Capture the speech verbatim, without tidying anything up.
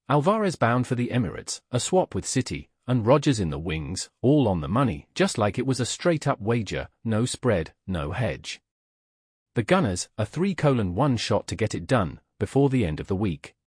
Alvarez bound for the Emirates, a swap with City, and Rodgers in the wings, all on the money, just like it was a straight-up wager, no spread, no hedge. The Gunners, a three colon one shot to get it done, before the end of the week.